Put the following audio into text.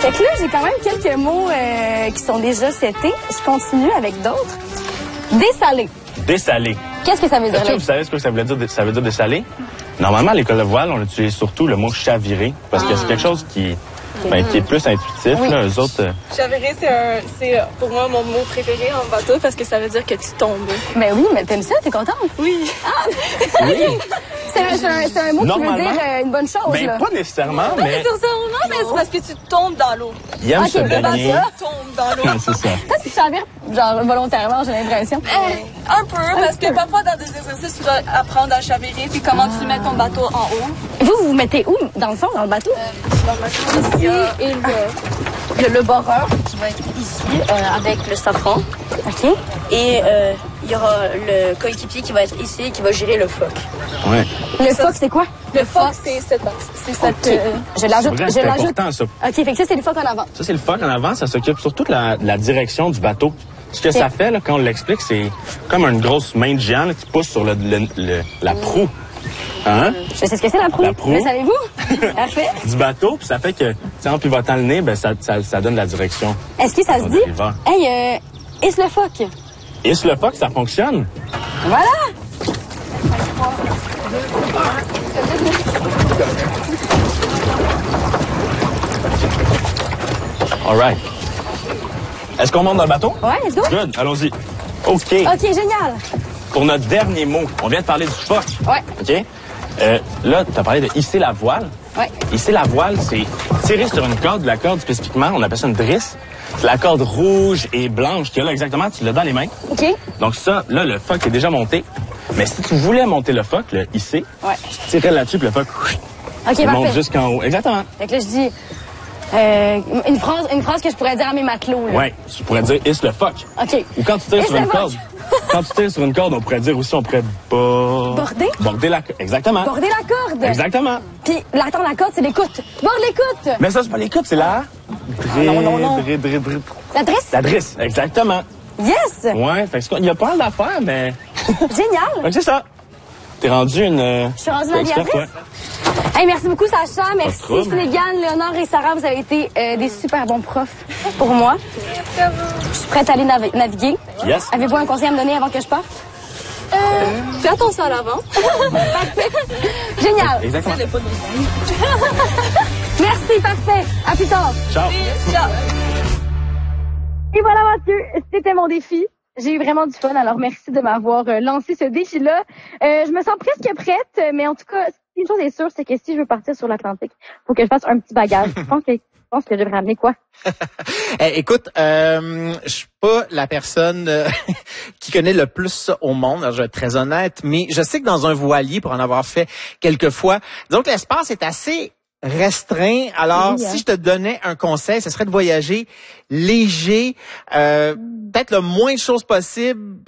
Fait que là, j'ai quand même quelques mots qui sont déjà setés. Je continue avec d'autres. Dessalé. Dessalé. Qu'est-ce que ça veut dire? Est-ce que vous savez ce que ça veut dire, ça veut dire dessalé? Normalement, à l'école de voile, on utilise surtout le mot chaviré, parce que c'est quelque chose qui est plus intuitif. Oui. Là, eux autres... Chaviré, c'est pour moi mon mot préféré en bateau parce que ça veut dire que tu tombes. Ben oui, mais t'aimes ça? T'es contente? Oui. Oui. C'est un mot qui veut Normalement, dire une bonne chose, Ben, là. pas nécessairement, mais Mais c'est parce que tu tombes dans l'eau. il aime Ok, se ben, baigner. Tu tombes dans l'eau. C'est ça. Ça, tu chavires, genre, volontairement, j'ai l'impression. Un peu, parce que parfois dans des exercices, tu dois apprendre à chavirer puis comment tu mets ton bateau en haut. Vous vous mettez où, dans le fond, dans le bateau? Ici et là. Il y a le barreur qui va être ici avec le safran. OK. Et il y aura le coéquipier qui va être ici et qui va gérer le foc. Ouais. Le foc, c'est quoi? Le foc, c'est cette axe. C'est cette... OK. Je l'ajoute. Vrai, Je c'est l'ajoute. important, ça. OK, fait que ça, c'est le foc en avant. Ça, c'est le foc en avant. Ça s'occupe surtout de la direction du bateau. Ce que ça fait, là, quand on l'explique, c'est comme une grosse main de géant là, qui pousse sur la proue. Hein? Je sais ce que c'est, la proue. La proue. Le savez-vous? Parfait. Du bateau, puis ça fait que, tu sais, en pivotant le nez, ben, ça donne la direction. Est-ce que ça se On dit? y va. Hey, hisse le foc. Et sur le foc, ça fonctionne. Voilà. All right. Est-ce qu'on monte dans le bateau? Ouais, let's go. Good, allons-y. OK. OK, génial. Pour notre dernier mot, on vient de parler du foc. Ouais. OK? Là, tu as parlé de hisser la voile. Ouais. Hisser la voile, c'est tirer sur une corde. La corde, spécifiquement, on appelle ça une drisse. C'est la corde rouge et blanche qu'il y a là exactement. Tu l'as dans les mains. OK. Donc ça, là, le foc est déjà monté. Mais si tu voulais monter le foc, le hisser, Ouais. tu tirais là-dessus, puis le foc OK, il monte parfait. jusqu'en haut. Exactement. Fait que là, je dis une phrase que je pourrais dire à mes matelots. Là. Ouais, tu pourrais dire hisse le foc. OK. Ou quand tu tires Hisse sur le une foc. corde. Quand tu tires sur une corde, on pourrait dire aussi, Border? Border la corde. Exactement. Border la corde. Exactement. Puis, l'attendre la corde, c'est l'écoute. Borde l'écoute. Mais ça, c'est pas l'écoute, c'est la... non. La dresse? La drisse, exactement. Yes. Ouais, fait que il y a pas mal d'affaires, mais... Génial. Fait que c'est ça. T'es rendu une... Je suis rendue experte, navigatrice. Hey, merci beaucoup, Sacha. Merci, trouble. Sénégal, Léonore et Sarah. Vous avez été des super bons profs pour moi. Je suis prête à aller naviguer. Yes. Avez-vous un conseil à me donner avant que je parte? Fais attention à l'avant. Parfait. Génial. Exactement. Merci, parfait. À plus tard. Ciao. Ciao. Et voilà, Mathieu, c'était mon défi. J'ai eu vraiment du fun, alors merci de m'avoir lancé ce défi-là. Je me sens presque prête, mais en tout cas, une chose est sûre, c'est que si je veux partir sur l'Atlantique, faut que je fasse un petit bagage. Je pense que je devrais ramener quoi? Écoute, je suis pas la personne qui connaît le plus ça au monde, alors je vais être très honnête, mais je sais que dans un voilier, pour en avoir fait quelques fois, disons que l'espace est assez restreint. Alors, Oui, hein. si je te donnais un conseil, ce serait de voyager léger, peut-être le moins de choses possible.